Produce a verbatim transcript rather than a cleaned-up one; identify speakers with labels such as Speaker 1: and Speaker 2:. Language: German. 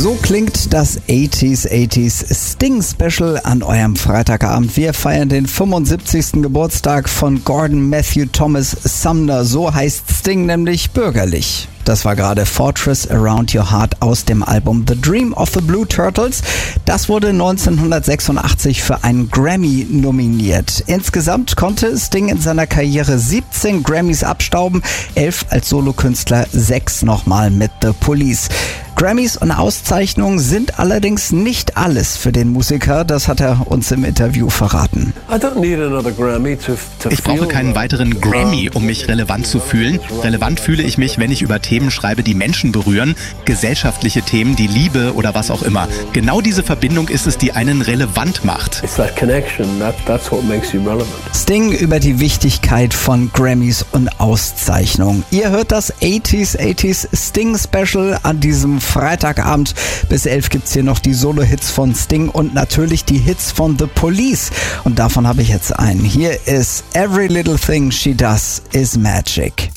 Speaker 1: So klingt das achtziger achtziger Sting Special an eurem Freitagabend. Wir feiern den fünfundsiebzigsten Geburtstag von Gordon Matthew Thomas Sumner. So heißt Sting nämlich bürgerlich. Das war gerade Fortress Around Your Heart aus dem Album The Dream of the Blue Turtles. Das wurde neunzehnhundertsechsundachtzig für einen Grammy nominiert. Insgesamt konnte Sting in seiner Karriere siebzehn Grammys abstauben, elf als Solokünstler, sechs nochmal mit The Police. Grammys und Auszeichnungen sind allerdings nicht alles für den Musiker, das hat er uns im Interview verraten.
Speaker 2: Ich brauche keinen weiteren Grammy, um mich relevant zu fühlen. Relevant fühle ich mich, wenn ich über Themen schreibe, die Menschen berühren, gesellschaftliche Themen, die Liebe oder was auch immer. Genau diese Verbindung ist es, die einen relevant macht.
Speaker 1: Sting über die Wichtigkeit von Grammys und Auszeichnungen. Ihr hört das achtziger achtziger Sting Special an diesem Freitagabend. Bis elf gibt's hier noch die Solo-Hits von Sting und natürlich die Hits von The Police. Und davon habe ich jetzt einen. Hier ist Every Little Thing She Does Is Magic.